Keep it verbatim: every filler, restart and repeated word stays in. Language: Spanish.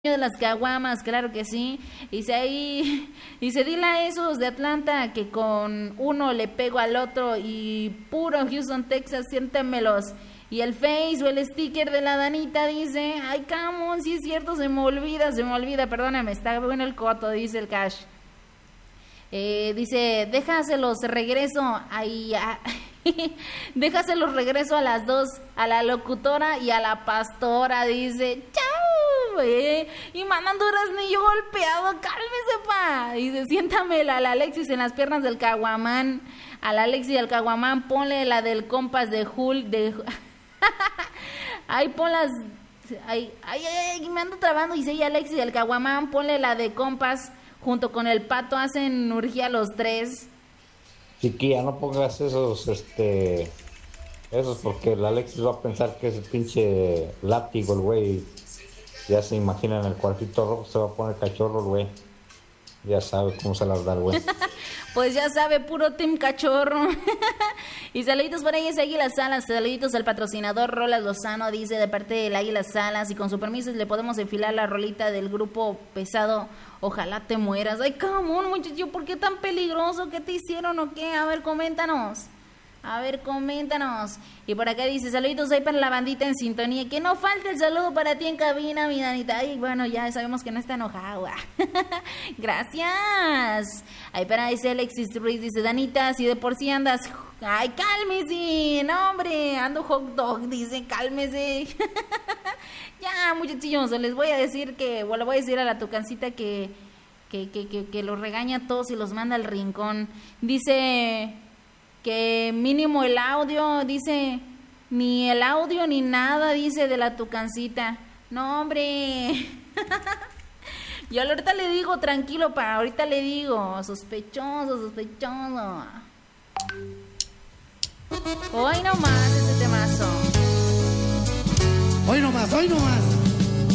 de las caguamas, claro que sí. Dice ahí, dice, dile a esos de Atlanta que con uno le pego al otro y puro Houston, Texas, siéntemelos. Y el face o el sticker de la Danita dice, ay, camón, sí es cierto, se me olvida, se me olvida, perdóname, está bueno el coto, dice el Cash. Eh, dice, déjaselos regreso ahí, a... déjaselos regreso a las dos, a la locutora y a la pastora, dice, chao, eh. Y mandando Erasnillo golpeado, cálmese, pa. Dice, siéntamela a la Alexis en las piernas del caguamán, a la Alexis del caguamán, ponle la del compas de Hulk, de... Ay, ponlas, ay, ay, ay, me ando trabando, dice, y Alexis del caguamán, ponle la de compas, junto con el pato, hacen urgía los tres. Chiquilla, no pongas esos, este, esos porque el Alexis va a pensar que es el pinche látigo, el güey. Ya se imagina en el cuartito rojo, se va a poner cachorro, el güey. Ya sabe cómo se las da el güey. Pues ya sabe, puro team cachorro. Y saluditos por ahí, es Águila Salas. Saluditos al patrocinador Rolas Lozano, dice, de parte del Águila Salas. Y con su permiso le podemos enfilar la rolita del grupo pesado, Ojalá te mueras. Ay, camón, muchacho, ¿por qué tan peligroso? ¿Qué te hicieron o qué? A ver, coméntanos. A ver, coméntanos. Y por acá dice, saluditos ahí para la bandita en sintonía. Que no falte el saludo para ti en cabina, mi Danita. Ay, bueno, ya sabemos que no está enojado. Gracias. Ahí para dice Alexis Ruiz, dice, Danita, si de por sí andas... Ay, cálmese, no, hombre, ando hot dog, dice, cálmese. Ya, muchachillos, les voy a decir que, o le voy a decir a la tucancita que, que, que, que, que los regaña a todos y los manda al rincón. Dice... que mínimo el audio, dice, ni el audio ni nada, dice, de la tucancita. No, hombre. Yo ahorita le digo, tranquilo, pa, ahorita le digo, sospechoso, sospechoso. Hoy nomás ese temazo. Hoy nomás, hoy nomás.